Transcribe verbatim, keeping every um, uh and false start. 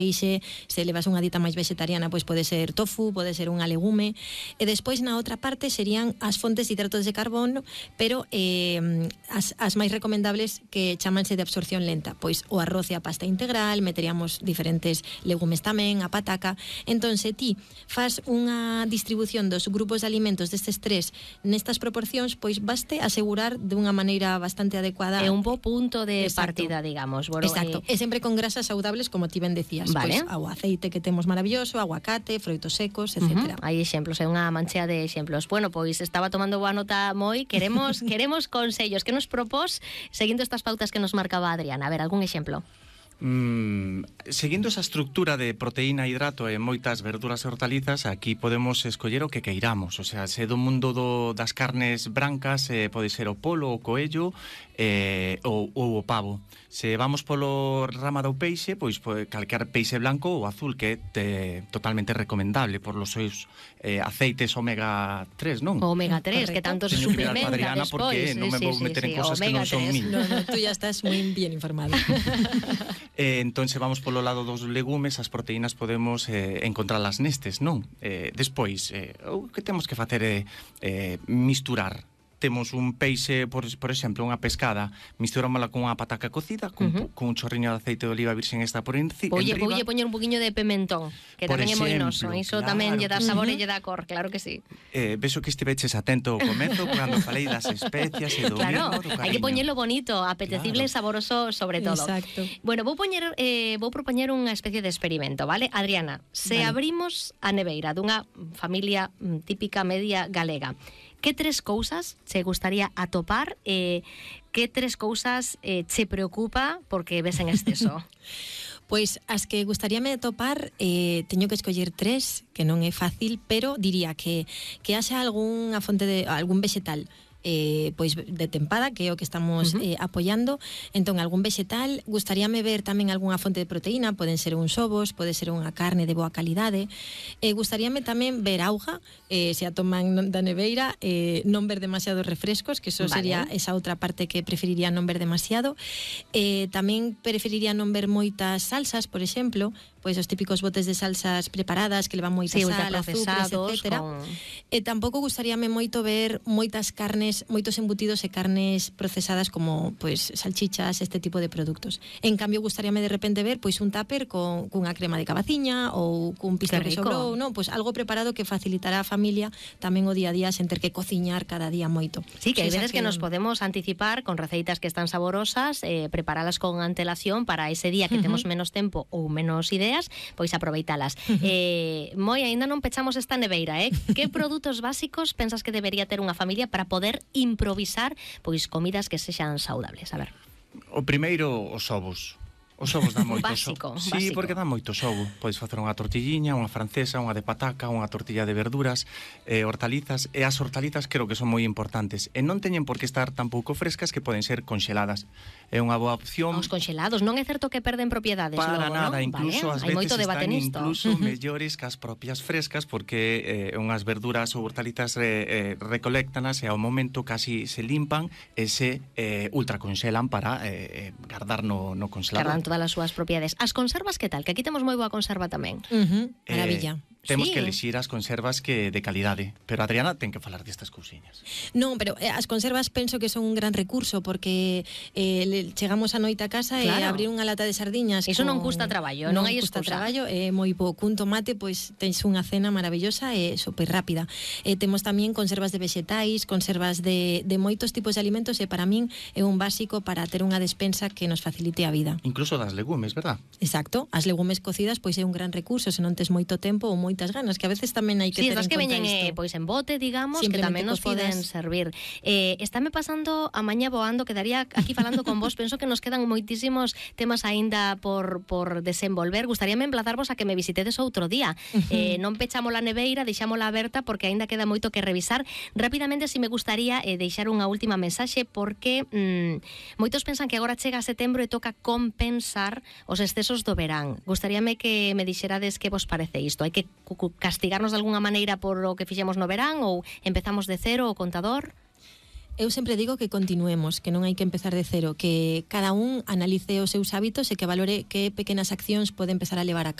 peixe, se levas unha dieta máis vegetariana, pois pode ser tofu, pode ser unha legume, e despois na outra parte serían as fontes de hidratos de carbono, pero eh, as, as máis recomendables que chamanse de absorción lenta, pois o arroz e a pasta integral, meteríamos diferentes legumes tamén, a pataca. Entón, se ti faz unha distribución dos grupos de alimentos destes tres nestas proporcións, pois baste asegurar de unha maneira bastante adecuada. É un bo punto de Exacto. partida, digamos. Bueno, Exacto, eh... e sempre con grasas saudables, como ti ben decías. Vale. Pois, ao aceite que temos maravilloso, aguacate, froitos secos, etcétera. Uh-huh. Hai exemplos, é unha manchea de exemplos. Bueno, pois estaba tomando boa nota moi, queremos queremos consellos, que nos propós seguindo estas pautas que nos marcaba Adriana. A ver, algún exemplo? Mm, seguindo esa estructura de proteína, hidrato e moitas verduras e hortalizas, aquí podemos escoller o que queiramos. O sea, se do mundo do, das carnes brancas, eh, pode ser o polo, o coello eh, ou, ou o pavo. Se vamos polo rama do peixe, pois pode calquer peixe blanco ou azul, que é te, totalmente recomendable por los seus eh, aceites omega tres, non? Omega tres, correcto, que tanto se suplementa Adriana, despois. porque non me sí, vou sí, meter sí, en cosas que non son mil. No, no, tú ya estás moi bien informado. Eh, entón, se vamos polo lado dos legumes, as proteínas podemos eh, encontralas nestes, non? Eh, despois, eh, o que temos que facer é eh, misturar. Temos un peixe, por, por exemplo, unha pescada, misturámola con unha pataca cocida, con, uh-huh. con un chorriño de aceite de oliva virxen extra por encima. Oye, voulle poñer un poquinho de pimentón, que por tamén exemplo, é moi noso. Iso claro, tamén lle dá sabor uh-huh. e lle dá cor, claro que sí. Eh, vexo que estiveches atento ao comezo cando falei das especias e do claro, mimo, do cariño. Hai que poñelo bonito, apetecible claro. e saboroso sobre todo. Exacto. Bueno, vou poñer eh, vou propoñer unha especie de experimento, vale? Adriana, se vale. abrimos a neveira dunha familia típica media galega, que tres cousas che gustaría atopar e eh, que tres cousas eh, che preocupa porque ves en exceso? Pois as que gustaríame atopar, eh, teño que escoller tres, que non é fácil, pero diría que que haxa algunha fonte de algún vegetal Eh, pois de tempada, que é o que estamos uh-huh. eh, apoiando. Entón, algún vegetal, gustaríame ver tamén algunha fonte de proteína, poden ser uns ovos, pode ser unha carne de boa calidade. Eh, gustaríame tamén ver auga, eh, se a toman da neveira, eh, non ver demasiados refrescos, que eso vale. Sería esa outra parte que preferiría non ver demasiado. Eh, tamén preferiría non ver moitas salsas, por exemplo, pois os típicos botes de salsas preparadas que levan moita sí, sal, azúcares, etcétera. Con... E tampouco gustaríame moito ver moitas carnes, moitos embutidos e carnes procesadas como pois salchichas, este tipo de produtos. En cambio, gustaríame de repente ver pois un tupper con cunha crema de cabaciña ou cun pisto que sobrou, non? Pois algo preparado que facilitará a familia tamén o día a día sen ter que cociñar cada día moito. Sí, que hai veces que... que nos podemos anticipar con receitas que están saborosas, eh, preparalas con antelación para ese día que uh-huh. temos menos tempo ou menos ideas, pois aproveitalas. Uh-huh. Eh, moi, aínda non pechamos esta neveira, eh? Que produtos básicos pensas que debería ter unha familia para poder improvisar pois comidas que sexan saudables? A ver. O primeiro, os ovos. Os ovos dan moito básico, xogo. Sí, básico. Porque dan moito xogo. Podes facer unha tortilliña, unha francesa, unha de pataca, unha tortilla de verduras, eh, hortalizas, e as hortalizas creo que son moi importantes. E non teñen por que estar tampouco frescas, que poden ser conxeladas. É unha boa opción. Os conxelados, non é certo que perden propiedades para logo, nada, ¿no? incluso Vale. ás Hai veces moito debate están nisto. incluso mellores que as propias frescas, porque eh, unhas verduras ou hortalizas eh, eh, recolectanas e ao momento casi se limpan e se eh, ultraconxelan para eh, guardar no, no congelador. Guardan todas as súas propiedades. As conservas, que tal? Que aquí temos moi boa conserva tamén. Uh-huh. Maravilla. Eh, temos sí. que elixir as conservas que de calidade, pero Adriana ten que falar destas cousiñas. Non, pero eh, as conservas penso que son un gran recurso, porque eh, le, chegamos a noite a casa claro. e abrir unha lata de sardiñas. Iso con... non custa traballo, non, non hai custa excusa. traballo, é eh, moi bo. Cun tomate, pois tens unha cena maravillosa e super rápida. Eh, temos tamén conservas de vexetais, conservas de, de moitos tipos de alimentos, e para min é un básico para ter unha despensa que nos facilite a vida. Incluso das legumes, verdad? Exacto, as legumes cocidas pois é un gran recurso, se non tes moito tempo ou moitas ganas, que a veces tamén hai que sí, ter en que conta veñen isto. Eh, pois en bote, digamos, que tamén nos poden servir. Eh, estáme pasando a mañá voando, quedaría aquí falando con vos, penso que nos quedan moitísimos temas aínda por, por desenvolver. Gustaríame emplazarvos a que me visitedes outro día. Uh-huh. Eh, non pechamos a neveira, deixámola aberta porque aínda queda moito que revisar. Rapidamente, si me gustaría eh, deixar unha última mensaxe, porque mm, moitos pensan que agora chega setembro e toca compensar os excesos do verán. Gustaríame que me dixerades que vos parece isto. Hai que castigarnos de algunha maneira por o que fixemos no verán, ou empezamos de cero o contador? Eu sempre digo que continuemos, que non hai que empezar de cero, que cada un analice os seus hábitos e que valore que pequenas accións pode empezar a levar a